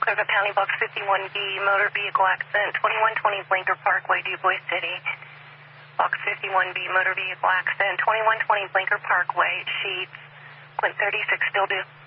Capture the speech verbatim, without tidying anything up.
Clearville County, Box fifty-one B, motor vehicle accident, twenty-one twenty Blinker Parkway, DuBois City. Box fifty-one B, motor vehicle accident, twenty-one twenty Blinker Parkway, Sheets, Quint thirty-six, still due.